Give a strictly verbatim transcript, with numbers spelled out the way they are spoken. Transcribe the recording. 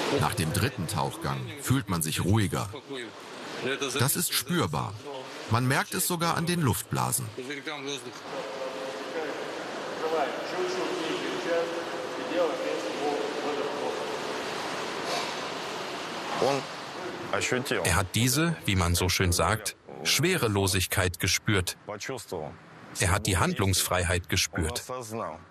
Nach dem dritten Tauchgang fühlt man sich ruhiger. Das ist spürbar. Man merkt es sogar an den Luftblasen. Er hat diese, wie man so schön sagt, Schwerelosigkeit gespürt. Er hat die Handlungsfreiheit gespürt.